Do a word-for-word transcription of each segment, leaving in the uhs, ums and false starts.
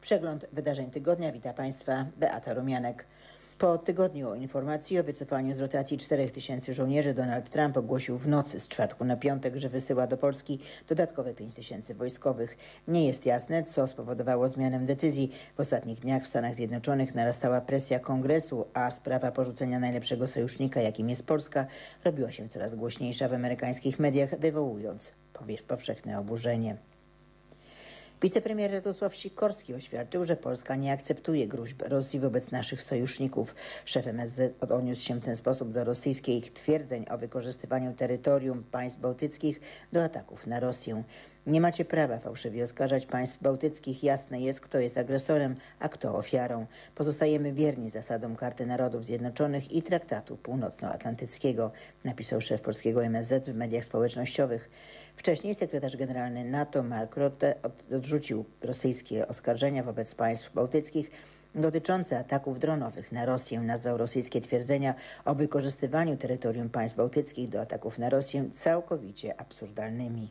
Przegląd wydarzeń tygodnia. Wita Państwa Beata Rumianek. Po tygodniu informacji o wycofaniu z rotacji czterech tysięcy żołnierzy Donald Trump ogłosił w nocy z czwartku na piątek, że wysyła do Polski dodatkowe pięć tysięcy wojskowych. Nie jest jasne, co spowodowało zmianę decyzji. W ostatnich dniach w Stanach Zjednoczonych narastała presja Kongresu, a sprawa porzucenia najlepszego sojusznika, jakim jest Polska, robiła się coraz głośniejsza w amerykańskich mediach, wywołując powszechne oburzenie. Wicepremier Radosław Sikorski oświadczył, że Polska nie akceptuje gróźb Rosji wobec naszych sojuszników. Szef M S Z odniósł się w ten sposób do rosyjskich twierdzeń o wykorzystywaniu terytorium państw bałtyckich do ataków na Rosję. Nie macie prawa fałszywie oskarżać państw bałtyckich. Jasne jest, kto jest agresorem, a kto ofiarą. Pozostajemy wierni zasadom Karty Narodów Zjednoczonych i Traktatu Północnoatlantyckiego, napisał szef polskiego M S Z w mediach społecznościowych. Wcześniej sekretarz generalny NATO Mark Rutte odrzucił rosyjskie oskarżenia wobec państw bałtyckich dotyczące ataków dronowych na Rosję. Nazwał rosyjskie twierdzenia o wykorzystywaniu terytorium państw bałtyckich do ataków na Rosję całkowicie absurdalnymi.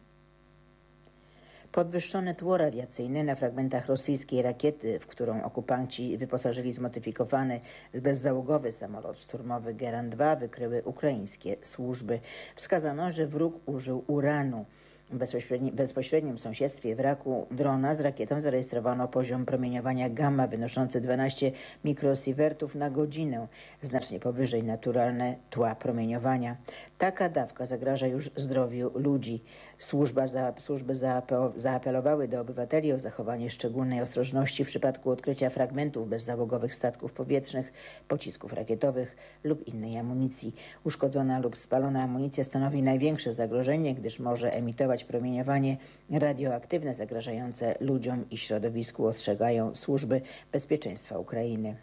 Podwyższone tło radiacyjne na fragmentach rosyjskiej rakiety, w którą okupanci wyposażyli zmodyfikowany bezzałogowy samolot szturmowy Geran dwa, wykryły ukraińskie służby. Wskazano, że wróg użył uranu. W bezpośredni, bezpośrednim sąsiedztwie wraku drona z rakietą zarejestrowano poziom promieniowania gamma wynoszący dwanaście mikrosiewertów na godzinę, znacznie powyżej naturalne tła promieniowania. Taka dawka zagraża już zdrowiu ludzi. Służba za, służby zaapelowały do obywateli o zachowanie szczególnej ostrożności w przypadku odkrycia fragmentów bezzałogowych statków powietrznych, pocisków rakietowych lub innej amunicji. Uszkodzona lub spalona amunicja stanowi największe zagrożenie, gdyż może emitować promieniowanie radioaktywne zagrażające ludziom i środowisku, ostrzegają służby bezpieczeństwa Ukrainy.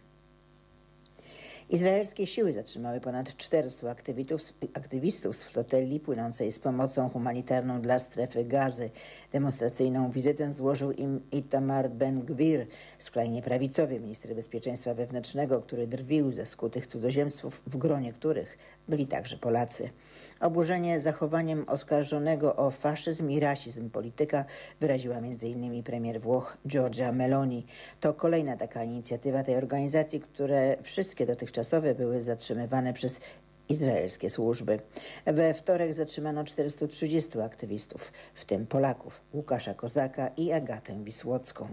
Izraelskie siły zatrzymały ponad czterystu aktywistów, aktywistów z flotelli płynącej z pomocą humanitarną dla strefy Gazy. Demonstracyjną wizytę złożył im Itamar Ben-Gvir, skrajnie prawicowy minister bezpieczeństwa wewnętrznego, który drwił ze skutych cudzoziemców, w gronie których byli także Polacy. Oburzenie zachowaniem oskarżonego o faszyzm i rasizm polityka wyraziła między innymi premier Włoch Giorgia Meloni. To kolejna taka inicjatywa tej organizacji, które wszystkie dotychczasowe były zatrzymywane przez izraelskie służby. We wtorek zatrzymano czterystu trzydziestu aktywistów, w tym Polaków, Łukasza Kozaka i Agatę Wisłocką.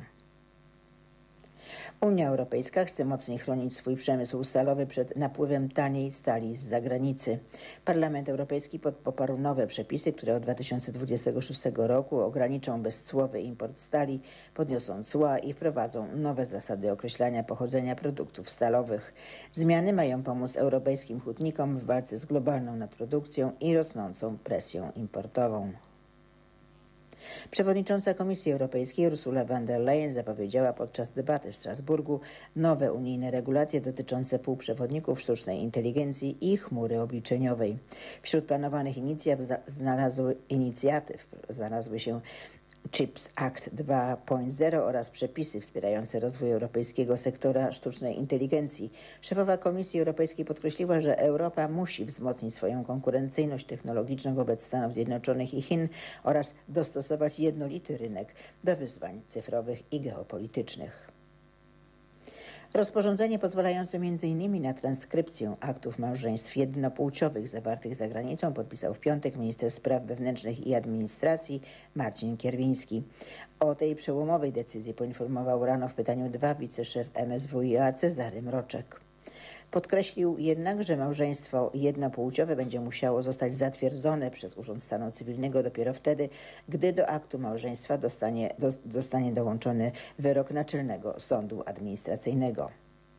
Unia Europejska chce mocniej chronić swój przemysł stalowy przed napływem taniej stali z zagranicy. Parlament Europejski poparł nowe przepisy, które od dwa tysiące dwudziestego szóstego roku ograniczą bezcłowy import stali, podniosą cła i wprowadzą nowe zasady określania pochodzenia produktów stalowych. Zmiany mają pomóc europejskim hutnikom w walce z globalną nadprodukcją i rosnącą presją importową. Przewodnicząca Komisji Europejskiej Ursula von der Leyen zapowiedziała podczas debaty w Strasburgu nowe unijne regulacje dotyczące półprzewodników sztucznej inteligencji i chmury obliczeniowej. Wśród planowanych inicjatyw znalazły, inicjatyw znalazły się Chips Act dwa zero oraz przepisy wspierające rozwój europejskiego sektora sztucznej inteligencji. Szefowa Komisji Europejskiej podkreśliła, że Europa musi wzmocnić swoją konkurencyjność technologiczną wobec Stanów Zjednoczonych i Chin oraz dostosować jednolity rynek do wyzwań cyfrowych i geopolitycznych. Rozporządzenie pozwalające między innymi na transkrypcję aktów małżeństw jednopłciowych zawartych za granicą podpisał w piątek minister spraw wewnętrznych i administracji Marcin Kierwiński. O tej przełomowej decyzji poinformował rano w pytaniu dwa wiceszef M S W i A Cezary Mroczek. Podkreślił jednak, że małżeństwo jednopłciowe będzie musiało zostać zatwierdzone przez Urząd Stanu Cywilnego dopiero wtedy, gdy do aktu małżeństwa dostanie, do, zostanie dołączony wyrok Naczelnego Sądu Administracyjnego.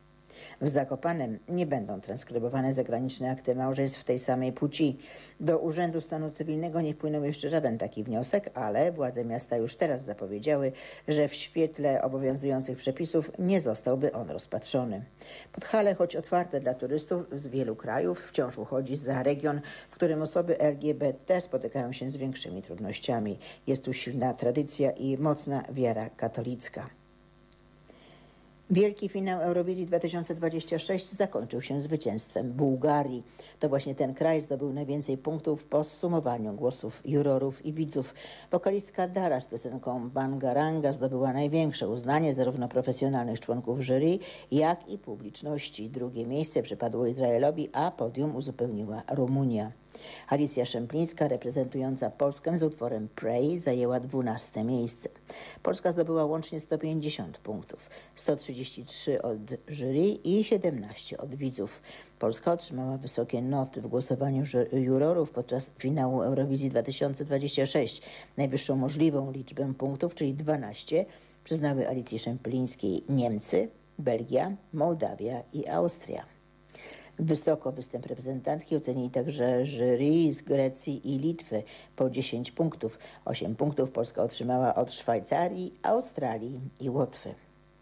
W Zakopanem nie będą transkrybowane zagraniczne akty małżeństw tej samej płci. Do Urzędu Stanu Cywilnego nie wpłynął jeszcze żaden taki wniosek, ale władze miasta już teraz zapowiedziały, że w świetle obowiązujących przepisów nie zostałby on rozpatrzony. Podhale, choć otwarte dla turystów z wielu krajów, wciąż uchodzi za region, w którym osoby L G B T spotykają się z większymi trudnościami. Jest tu silna tradycja i mocna wiara katolicka. Wielki finał Eurowizji dwa tysiące dwudziesty szósty zakończył się zwycięstwem Bułgarii. To właśnie ten kraj zdobył najwięcej punktów po zsumowaniu głosów jurorów i widzów. Wokalistka Dara z piosenką Bangaranga zdobyła największe uznanie zarówno profesjonalnych członków jury, jak i publiczności. Drugie miejsce przypadło Izraelowi, a podium uzupełniła Rumunia. Alicja Szemplińska, reprezentująca Polskę z utworem Pray, zajęła dwunaste miejsce. Polska zdobyła łącznie sto pięćdziesiąt punktów, sto trzydzieści trzy od jury i siedemnaście od widzów. Polska otrzymała wysokie noty w głosowaniu jurorów podczas finału Eurowizji dwa tysiące dwudziesty szósty. Najwyższą możliwą liczbę punktów, czyli dwanaście, przyznały Alicji Szemplińskiej Niemcy, Belgia, Mołdawia i Austria. Wysoko występ reprezentantki ocenili także jury z Grecji i Litwy po dziesięć punktów. osiem punktów Polska otrzymała od Szwajcarii, Australii i Łotwy.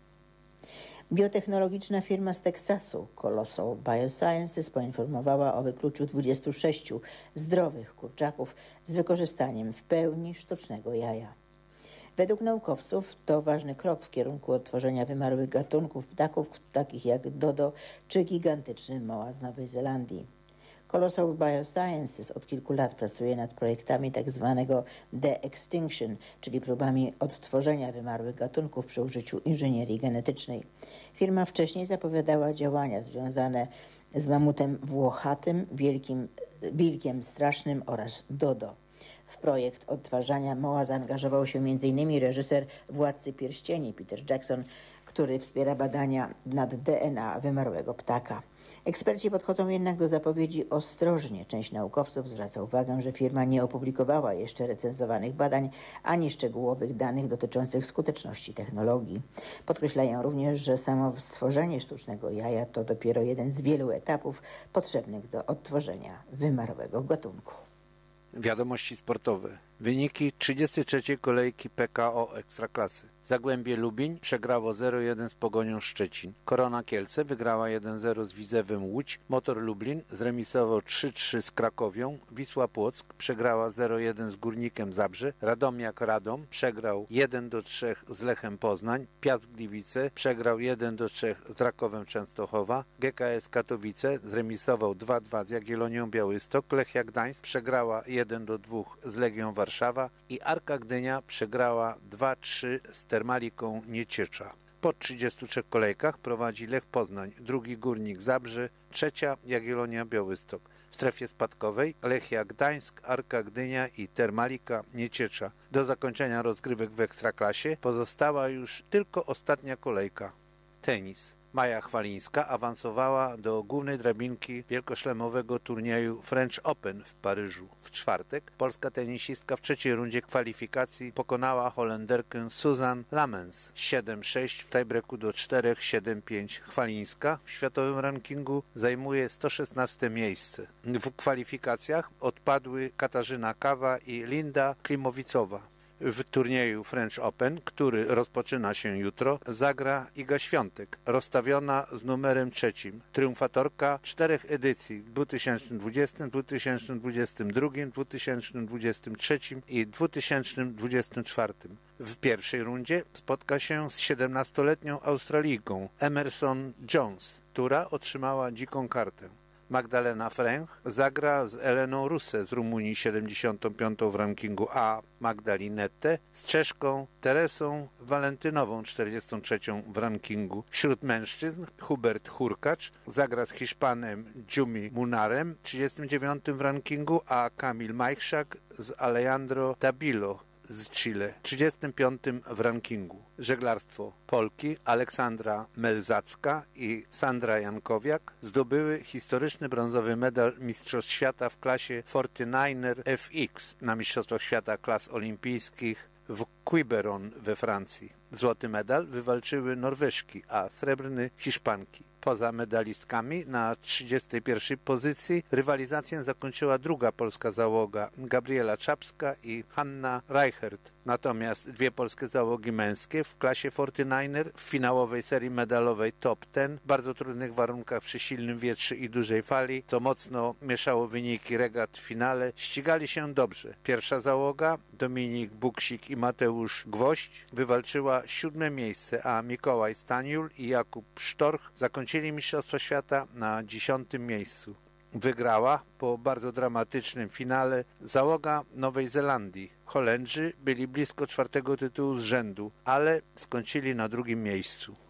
Biotechnologiczna firma z Teksasu, Colossal Biosciences, poinformowała o wykluciu dwudziestu sześciu zdrowych kurczaków z wykorzystaniem w pełni sztucznego jaja. Według naukowców to ważny krok w kierunku odtworzenia wymarłych gatunków ptaków, takich jak dodo czy gigantyczny moa z Nowej Zelandii. Colossal Biosciences od kilku lat pracuje nad projektami tzw. de-extinction, czyli próbami odtworzenia wymarłych gatunków przy użyciu inżynierii genetycznej. Firma wcześniej zapowiadała działania związane z mamutem włochatym, wielkim, wilkiem strasznym oraz dodo. W projekt odtwarzania moa zaangażował się między innymi reżyser Władcy Pierścieni Peter Jackson, który wspiera badania nad D N A wymarłego ptaka. Eksperci podchodzą jednak do zapowiedzi ostrożnie. Część naukowców zwraca uwagę, że firma nie opublikowała jeszcze recenzowanych badań ani szczegółowych danych dotyczących skuteczności technologii. Podkreślają również, że samo stworzenie sztucznego jaja to dopiero jeden z wielu etapów potrzebnych do odtworzenia wymarłego gatunku. Wiadomości sportowe. Wyniki trzydziestej trzeciej kolejki P K O Ekstraklasy. Zagłębie Lubin przegrało zero jeden z Pogonią Szczecin. Korona Kielce wygrała jeden zero z Widzewem Łódź. Motor Lublin zremisował trzy trzy z Krakowią. Wisła Płock przegrała zero jeden z Górnikiem Zabrze. Radomiak Radom przegrał jeden do trzech z Lechem Poznań. Piast Gliwice przegrał jeden do trzech z Rakowem Częstochowa. G K S Katowice zremisował dwa dwa z Jagiellonią Białystok. Lechia Gdańsk przegrała jeden do dwóch z Legią Warszawa i Arka Gdynia przegrała dwa trzy z Termaliką Nieciecza. Po trzydziestu trzech kolejkach prowadzi Lech Poznań, drugi Górnik Zabrze, trzecia Jagiellonia Białystok. W strefie spadkowej Lechia Gdańsk, Arka Gdynia i Termalika Nieciecza. Do zakończenia rozgrywek w Ekstraklasie pozostała już tylko ostatnia kolejka. Tenis. Maja Chwalińska awansowała do głównej drabinki wielkoszlemowego turnieju French Open w Paryżu. W czwartek polska tenisistka w trzeciej rundzie kwalifikacji pokonała Holenderkę Suzanne Lamens siedem sześć w tiebreaku do cztery siedem pięć. Chwalińska w światowym rankingu zajmuje sto szesnaste miejsce. W kwalifikacjach odpadły Katarzyna Kawa i Linda Klimowicowa. W turnieju French Open, który rozpoczyna się jutro, zagra Iga Świątek, rozstawiona z numerem trzecim. Triumfatorka czterech edycji w dwa tysiące dwudziestym, dwa tysiące dwudziestym drugim, dwa tysiące dwudziestym trzecim i dwa tysiące dwudziestym czwartym. W pierwszej rundzie spotka się z siedemnastoletnią Australijką Emerson Jones, która otrzymała dziką kartę. Magdalena Fręch zagra z Eleną Russe z Rumunii siedemdziesiątą piątą w rankingu A, Magdalinette z Czeszką Teresą Walentynową czterdziestą trzecią w rankingu. Wśród mężczyzn Hubert Hurkacz zagra z Hiszpanem Jumi Munarem trzydziestym dziewiątym w rankingu, a Kamil Majchrzak z Alejandro Tabilo z Chile trzydziestym piątym w rankingu. Żeglarstwo. Polki Aleksandra Melzacka i Sandra Jankowiak zdobyły historyczny brązowy medal Mistrzostw Świata w klasie czterdzieści dziewięć F X na Mistrzostwach Świata Klas Olimpijskich w Quiberon we Francji. Złoty medal wywalczyły Norweżki, a srebrny Hiszpanki. Poza medalistkami na trzydziestej pierwszej pozycji rywalizację zakończyła druga polska załoga Gabriela Czapska i Hanna Reichert. Natomiast dwie polskie załogi męskie w klasie czterdzieści dziewięć w finałowej serii medalowej Top dziesięć w bardzo trudnych warunkach przy silnym wietrze i dużej fali, co mocno mieszało wyniki regat w finale, ścigali się dobrze. Pierwsza załoga Dominik Buksik i Mateusz Mateusz Gwoźdź wywalczyła siódme miejsce, a Mikołaj Staniul i Jakub Sztorch zakończyli Mistrzostwa Świata na dziesiątym miejscu. Wygrała po bardzo dramatycznym finale załoga Nowej Zelandii. Holendrzy byli blisko czwartego tytułu z rzędu, ale skończyli na drugim miejscu.